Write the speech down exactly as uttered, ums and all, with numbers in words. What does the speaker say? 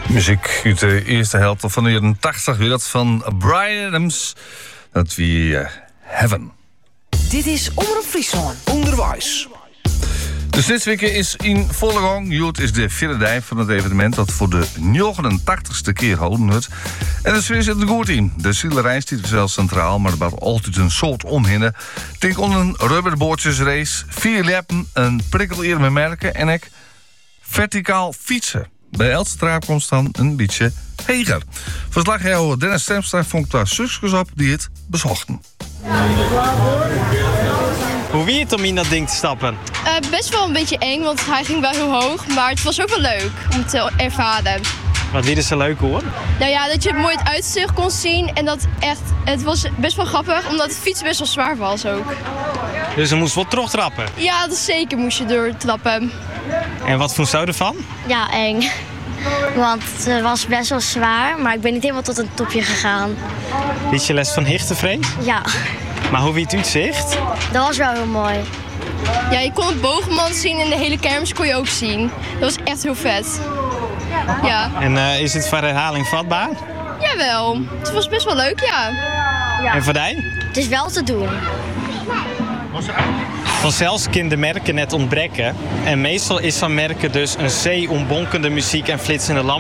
Muziek uit de eerste helft van de jaren tachtig. Weer dat van Bryan Adams. Dat wie uh, Heaven. Dit is Omroep Friesland. Onderwijs. De Snitsweek is in volle gang. Jood is de vierde dag van het evenement dat voor de negenentachtigste keer houden wordt. En de sfeer zit er goed in. De zielerij staat wel centraal, maar er wordt altijd een soort omhinnen. Denk om een rubberboordjesrace, vier lappen, een prikkel eer met merken en ik verticaal fietsen. Bij Elstraat komt dan een beetje heger. Verslaghouder Dennis Stemstra vond daar zusjes op die het bezochten. Hoe wie het om in dat ding te stappen? Uh, best wel een beetje eng, want hij ging wel heel hoog. Maar het was ook wel leuk om te ervaren. Wat wie is zo leuk hoor? Nou ja, dat je mooi het uitzicht kon zien. En dat echt, het was best wel grappig, omdat het fietsen best wel zwaar was ook. Dus er moest wat terugtrappen? Ja, dat zeker moest je doortrappen. En wat vond je ervan? Ja, eng. Want het was best wel zwaar, maar ik ben niet helemaal tot een topje gegaan. Had je les van hichtevrees? Ja. Maar hoe wie het uitzicht? Dat was wel heel mooi. Ja, je kon het bovenman zien en de hele kermis kon je ook zien. Dat was echt heel vet. Ja. En uh, is het voor herhaling vatbaar? Jawel, het was best wel leuk, ja. Ja. En voor jij? Het is wel te doen. Vanzelfs kunnen de merken net ontbreken. En meestal is van merken dus een zee ombonkende muziek en flitsende lampen.